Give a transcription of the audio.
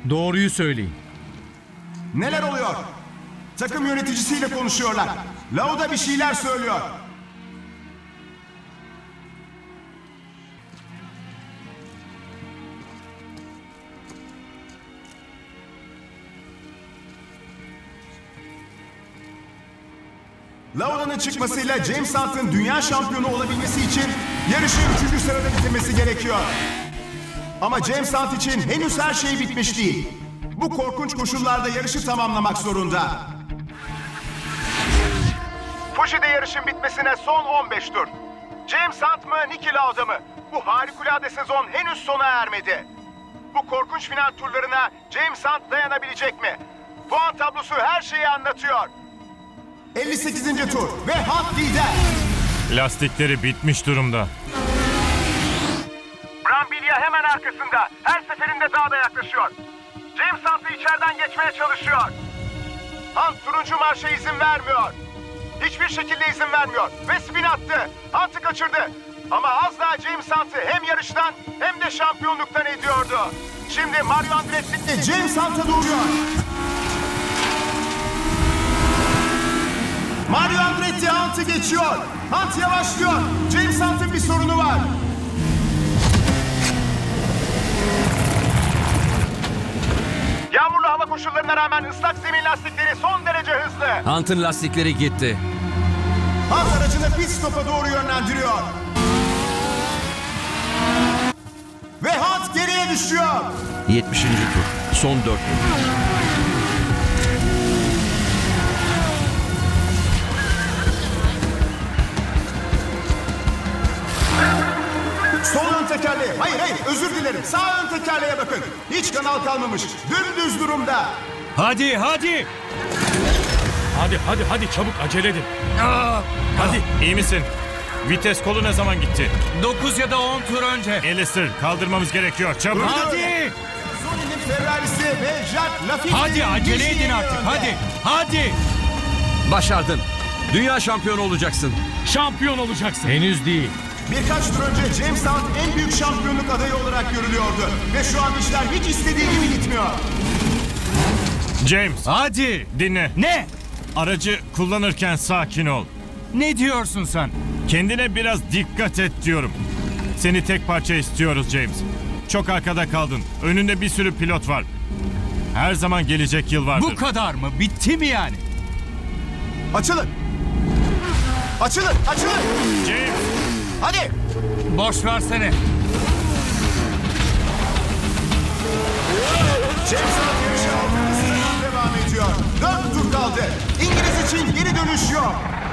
Doğruyu söyleyin. Neler oluyor? Takım yöneticisiyle konuşuyorlar. Lauda bir şeyler söylüyor. Lauda'nın çıkmasıyla James Hunt'ın dünya şampiyonu olabilmesi için yarışı 3. sırada bitirmesi gerekiyor. Ama James Hunt için henüz her şey bitmiş değil. Bu korkunç koşullarda yarışı tamamlamak zorunda. Fuji'de yarışın bitmesine son 15 tur. James Hunt mı, Niki Lauda mı? Bu harikulade sezon henüz sona ermedi. Bu korkunç final turlarına James Hunt dayanabilecek mi? Puan tablosu her şeyi anlatıyor. 58. tur ve Hunt lider. Lastikleri bitmiş durumda. Brambilla hemen arkasında. Her seferinde daha da yaklaşıyor. James Hunt'ı içeriden geçmeye çalışıyor. Hunt turuncu marşa izin vermiyor. Hiçbir şekilde izin vermiyor. Ve spin attı. Hunt'ı kaçırdı. Ama az daha James Hunt'ı hem yarıştan hem de şampiyonluktan ediyordu. Şimdi Mario Andretti James Hunt'a doğuruyor. Mario Andretti Hunt'ı geçiyor. Hunt yavaşlıyor. James Hunt'ın bir sorunu var. Yağmurlu hava koşullarına rağmen ıslak zemin lastikleri son derece hızlı. Hunt'ın lastikleri gitti. Hunt aracını pit stop'a doğru yönlendiriyor. Ve Hunt geriye düşüyor. 70. tur. Son 4 tur. Sol ön tekerleğe. Hayır özür dilerim. Sağ ön tekerleğe bakın. Hiç kanal kalmamış. Dümdüz durumda. Hadi. Hadi çabuk acele edin. Hadi. İyi misin? Vites kolu ne zaman gitti? 9 ya da 10 tur önce. Alistair, kaldırmamız gerekiyor. Çabuk. Hadi. Zoni'nin Ferrari'si ve Jacques Lafitte. Hadi acele edin artık. Hadi. Başardın. Dünya şampiyonu olacaksın. Şampiyon olacaksın. Henüz değil. Birkaç tur önce James Hunt en büyük şampiyonluk adayı olarak görülüyordu. Ve şu an işler hiç istediği gibi gitmiyor. James, Hadi. dinle. Ne? Aracı kullanırken sakin ol. Ne diyorsun sen? Kendine biraz dikkat et diyorum. Seni tek parça istiyoruz James. Çok arkada kaldın. Önünde bir sürü pilot var. Her zaman gelecek yıl vardır. Bu kadar mı? Bitti mi yani? Açılın. Açılın. James, Hadi. Boş versene. James Hunt yarışı 6. sıradan devam ediyor. 4 tur kaldı. İngiliz için geri dönüş yok.